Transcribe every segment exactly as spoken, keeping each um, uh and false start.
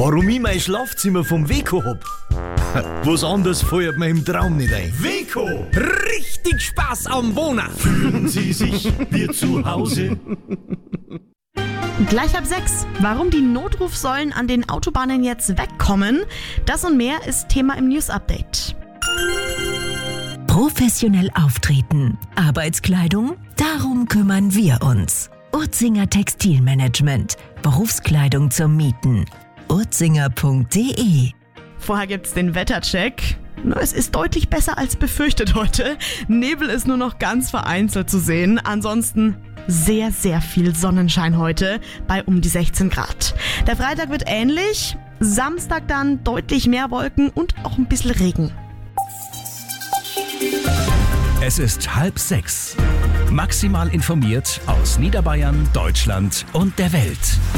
Warum ich mein Schlafzimmer vom Weco hab? Was anderes fällt mir im Traum nicht ein. Weco! Richtig Spaß am Wohnen! Fühlen Sie sich wie zu Hause? Gleich ab sechs. Warum die Notrufsäulen an den Autobahnen jetzt wegkommen, das und mehr ist Thema im News-Update. Professionell auftreten. Arbeitskleidung? Darum kümmern wir uns. Urzinger Textilmanagement. Berufskleidung zum Mieten. urzinger punkt de. Vorher gibt's den Wettercheck. Na, es ist deutlich besser als befürchtet heute. Nebel ist nur noch ganz vereinzelt zu sehen. Ansonsten sehr, sehr viel Sonnenschein heute bei um die sechzehn Grad. Der Freitag wird ähnlich. Samstag dann deutlich mehr Wolken und auch ein bisschen Regen. Es ist halb sechs. Maximal informiert aus Niederbayern, Deutschland und der Welt.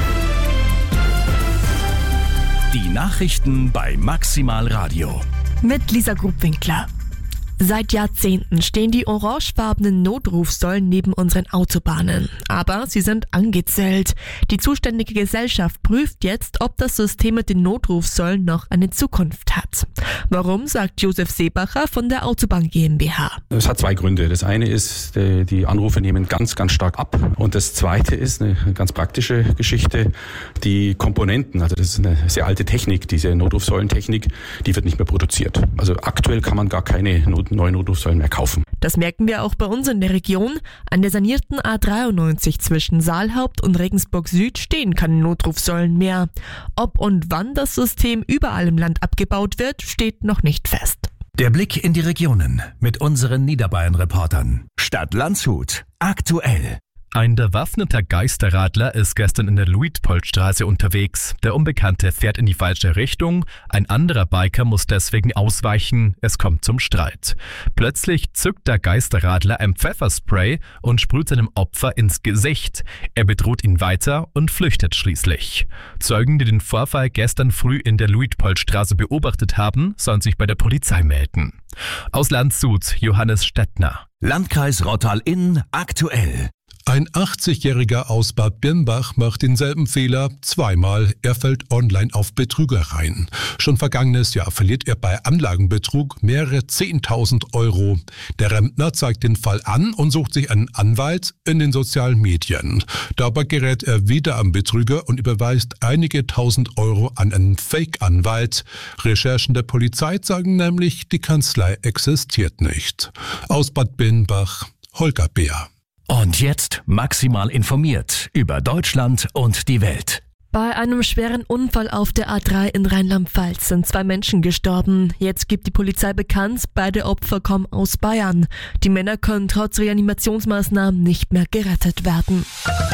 Die Nachrichten bei Maximal Radio. Mit Lisa Grubwinkler. Seit Jahrzehnten stehen die orangefarbenen Notrufsäulen neben unseren Autobahnen. Aber sie sind angezählt. Die zuständige Gesellschaft prüft jetzt, ob das System mit den Notrufsäulen noch eine Zukunft hat. Warum, sagt Josef Seebacher von der Autobahn GmbH. Es hat zwei Gründe. Das eine ist, die Anrufe nehmen ganz, ganz stark ab. Und das zweite ist eine ganz praktische Geschichte. Die Komponenten, also das ist eine sehr alte Technik, diese Notrufsäulentechnik, die wird nicht mehr produziert. Also aktuell kann man gar keine Not neue Notrufsäulen mehr kaufen. Das merken wir auch bei uns in der Region. An der sanierten A dreiundneunzig zwischen Saalhaupt und Regensburg Süd stehen keine Notrufsäulen mehr. Ob und wann das System überall im Land abgebaut wird, steht noch nicht fest. Der Blick in die Regionen mit unseren Niederbayern-Reportern. Stadt Landshut. Aktuell. Ein bewaffneter Geisterradler ist gestern in der Luitpoldstraße unterwegs. Der Unbekannte fährt in die falsche Richtung. Ein anderer Biker muss deswegen ausweichen. Es kommt zum Streit. Plötzlich zückt der Geisterradler ein Pfefferspray und sprüht seinem Opfer ins Gesicht. Er bedroht ihn weiter und flüchtet schließlich. Zeugen, die den Vorfall gestern früh in der Luitpoldstraße beobachtet haben, sollen sich bei der Polizei melden. Aus Landshut, Johannes Stettner. Landkreis Rottal-Inn aktuell. Ein achtzigjähriger aus Bad Birnbach macht denselben Fehler zweimal. Er fällt online auf Betrüger rein. Schon vergangenes Jahr verliert er bei Anlagenbetrug mehrere zehntausend Euro. Der Rentner zeigt den Fall an und sucht sich einen Anwalt in den sozialen Medien. Dabei gerät er wieder am Betrüger und überweist einige tausend Euro an einen Fake-Anwalt. Recherchen der Polizei sagen nämlich, die Kanzlei existiert nicht. Aus Bad Birnbach, Holger Beer. Und jetzt maximal informiert über Deutschland und die Welt. Bei einem schweren Unfall auf der A drei in Rheinland-Pfalz sind zwei Menschen gestorben. Jetzt gibt die Polizei bekannt, beide Opfer kommen aus Bayern. Die Männer können trotz Reanimationsmaßnahmen nicht mehr gerettet werden.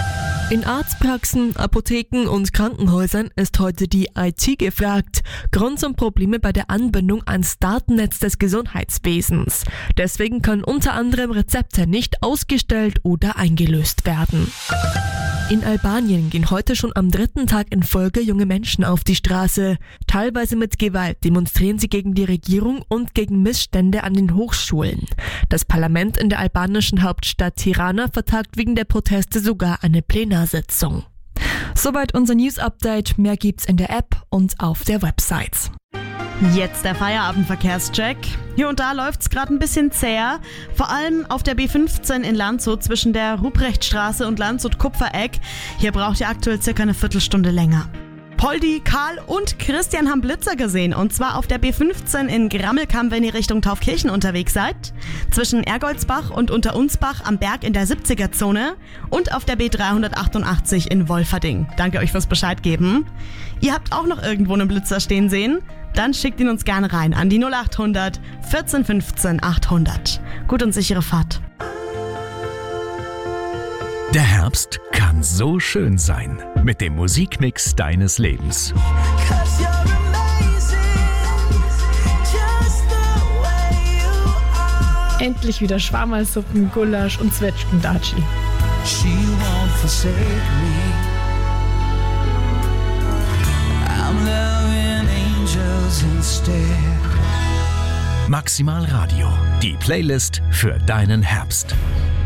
In Arztpraxen, Apotheken und Krankenhäusern ist heute die I T gefragt. Grund sind Probleme bei der Anbindung ans Datennetz des Gesundheitswesens. Deswegen können unter anderem Rezepte nicht ausgestellt oder eingelöst werden. In Albanien gehen heute schon am dritten Tag in Folge junge Menschen auf die Straße. Teilweise mit Gewalt demonstrieren sie gegen die Regierung und gegen Missstände an den Hochschulen. Das Parlament in der albanischen Hauptstadt Tirana vertagt wegen der Proteste sogar eine Plenarsitzung. Soweit unser News-Update. Mehr gibt's in der App und auf der Website. Jetzt der Feierabendverkehrscheck. Hier und da läuft's gerade ein bisschen zäher. Vor allem auf der B fünfzehn in Landshut zwischen der Ruprechtstraße und Landshut-Kupfereck. Hier braucht ihr aktuell circa eine Viertelstunde länger. Poldi, Karl und Christian haben Blitzer gesehen. Und zwar auf der B fünfzehn in Grammelkamp, wenn ihr Richtung Taufkirchen unterwegs seid. Zwischen Ergoldsbach und Unterunsbach am Berg in der siebziger-Zone. Und auf der B dreihundertachtundachtzig in Wolferding. Danke euch fürs Bescheid geben. Ihr habt auch noch irgendwo einen Blitzer stehen sehen? Dann schickt ihn uns gerne rein an die null achthundert vierzehn fünfzehn achthundert. Gut und sichere Fahrt. Der Herbst kann so schön sein. Mit dem Musikmix deines Lebens. Endlich wieder Schwammersuppen, Gulasch und Zwetschgendatschi. She won't forsake me. I'm loving angels instead. Maximal Radio, die Playlist für deinen Herbst.